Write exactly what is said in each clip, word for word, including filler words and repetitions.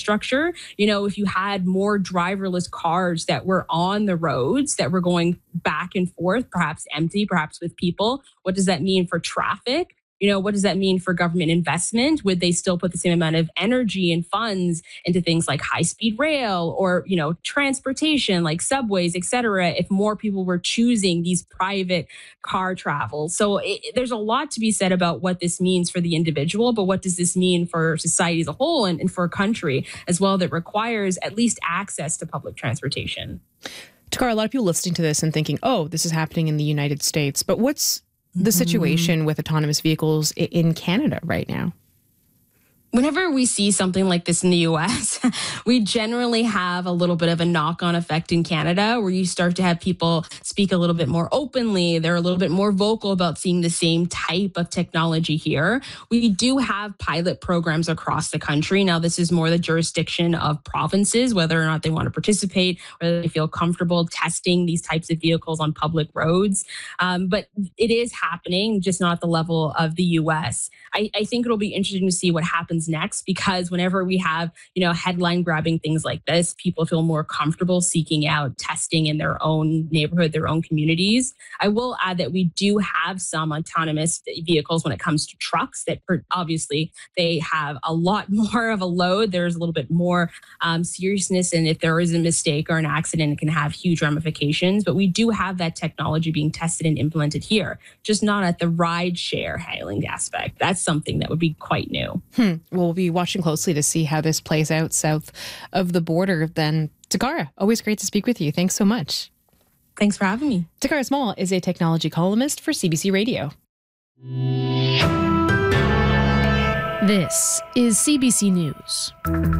infrastructure. You know, if you had more driverless cars that were on the roads that were going back and forth, perhaps empty, perhaps with people, what does that mean for traffic? You know, what does that mean for government investment? Would they still put the same amount of energy and funds into things like high-speed rail or, you know, transportation like subways, et cetera, if more people were choosing these private car travel? So it, there's a lot to be said about what this means for the individual, but what does this mean for society as a whole and, and for a country as well that requires at least access to public transportation? Takara, a lot of people listening to this and thinking, oh, this is happening in the United States, but what's the situation with autonomous vehicles in Canada right now? Whenever we see something like this in the U S, we generally have a little bit of a knock-on effect in Canada where you start to have people speak a little bit more openly. They're a little bit more vocal about seeing the same type of technology here. We do have pilot programs across the country. Now, this is more the jurisdiction of provinces, whether or not they want to participate, whether they feel comfortable testing these types of vehicles on public roads. Um, but it is happening, just not at the level of the U S. I, I think it'll be interesting to see what happens next, because whenever we have, you know, headline grabbing things like this, people feel more comfortable seeking out testing in their own neighborhood, their own communities. I will add that we do have some autonomous vehicles when it comes to trucks that obviously they have a lot more of a load. There's a little bit more um, seriousness. And if there is a mistake or an accident, it can have huge ramifications. But we do have that technology being tested and implemented here, just not at the ride share hailing aspect. That's something that would be quite new. Hmm. We'll be watching closely to see how this plays out south of the border. Then, Takara, always great to speak with you. Thanks so much. Thanks for having me. Takara Small is a technology columnist for C B C Radio. This is C B C News.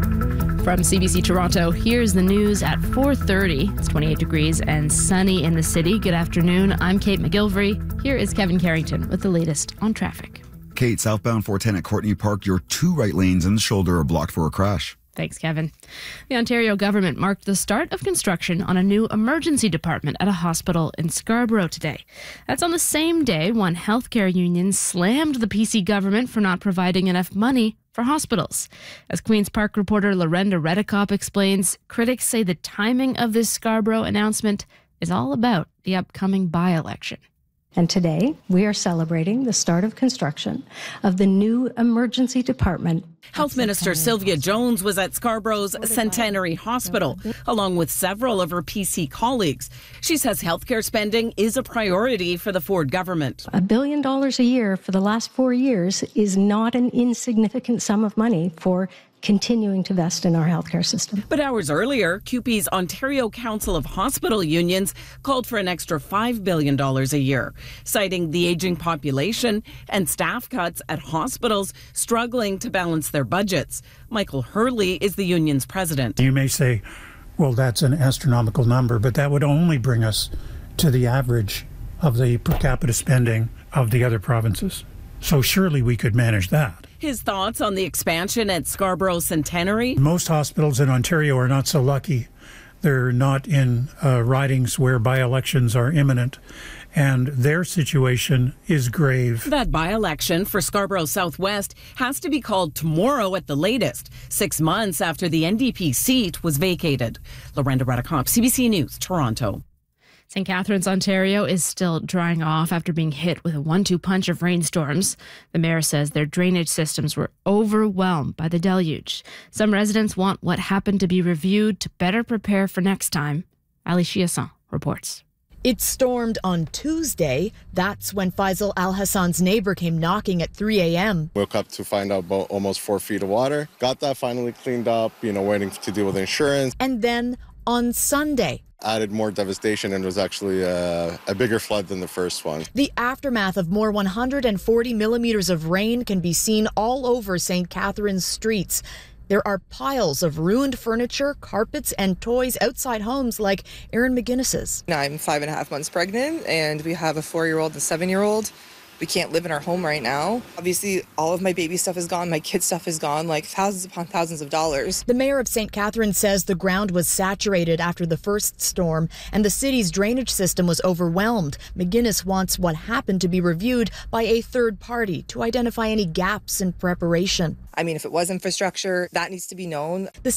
From C B C Toronto, here's the news at four thirty. It's twenty-eight degrees and sunny in the city. Good afternoon. I'm Kate McGilvery. Here is Kevin Carrington with the latest on traffic. Kate, southbound four ten at Courtney Park, your two right lanes in the shoulder are blocked for a crash. Thanks, Kevin. The Ontario government marked the start of construction on a new emergency department at a hospital in Scarborough today. That's on the same day one healthcare union slammed the P C government for not providing enough money for hospitals. As Queen's Park reporter Lorenda Redekop explains, critics say the timing of this Scarborough announcement is all about the upcoming by-election. And today, we are celebrating the start of construction of the new emergency department. Health Minister Sylvia Jones was at Scarborough's Centenary Hospital, along with several of her P C colleagues. She says healthcare spending is a priority for the Ford government. A billion dollars a year for the last four years is not an insignificant sum of money for continuing to invest in our healthcare system. But hours earlier, C U P E's Ontario Council of Hospital Unions called for an extra five billion dollars a year, citing the aging population and staff cuts at hospitals struggling to balance their budgets. Michael Hurley is the union's president. You may say, well, that's an astronomical number, but that would only bring us to the average of the per capita spending of the other provinces. So surely we could manage that. His thoughts on the expansion at Scarborough Centenary? Most hospitals in Ontario are not so lucky. They're not in uh, ridings where by-elections are imminent, and their situation is grave. That by-election for Scarborough Southwest has to be called tomorrow at the latest, six months after the N D P seat was vacated. Lorenda Redekop, C B C News, Toronto. Saint Catharines, Ontario is still drying off after being hit with a one two punch of rainstorms. The mayor says their drainage systems were overwhelmed by the deluge. Some residents want what happened to be reviewed to better prepare for next time. Ali Chiasson reports. It stormed on Tuesday. That's when Faisal Al Hassan's neighbor came knocking at three a.m. Woke up to find out about almost four feet of water. Got that finally cleaned up, you know, waiting to deal with insurance. And then on Sunday, added more devastation and was actually a, a bigger flood than the first one. The aftermath of more one hundred forty millimeters of rain can be seen all over Saint Catharines streets. There are piles of ruined furniture, carpets, and toys outside homes like Erin McGuinness's. I'm five and a half months pregnant, and we have a four-year-old and a seven-year-old. We can't live in our home right now. Obviously, all of my baby stuff is gone. My kids' stuff is gone, like thousands upon thousands of dollars. The mayor of Saint Catharines says the ground was saturated after the first storm and the city's drainage system was overwhelmed. McGuinness wants what happened to be reviewed by a third party to identify any gaps in preparation. I mean, if it was infrastructure, that needs to be known. The